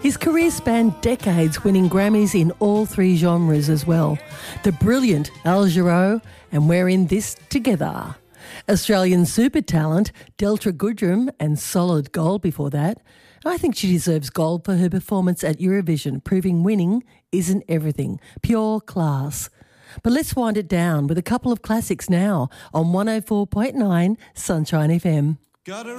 His career spanned decades, winning Grammys in all three genres as well. The brilliant Al Jarreau, and we're in this together. Australian super talent Delta Goodrem, and solid gold before that. I think she deserves gold for her performance at Eurovision, proving winning isn't everything. Pure class. But let's wind it down with a couple of classics now on 104.9 Sunshine FM.